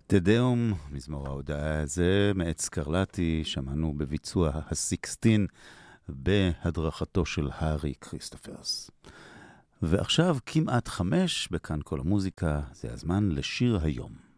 תדאום, מזמור ההודעה הזה, מאת סקרלטי, שמענו בביצוע הסיקסטין בהדרכתו של הארי כריסטופרס. ועכשיו כמעט 5 בכאן כל המוזיקה, זה הזמן לשיר היום.